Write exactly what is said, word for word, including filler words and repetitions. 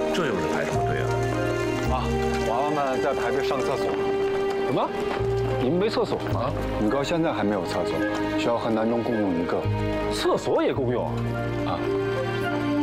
这又是排什么队啊？ 啊，娃娃们在排队上厕所。 什么？你们没厕所吗？ 女高现在还没有厕所，需要和男中共用一个。 厕所也共用？ 啊，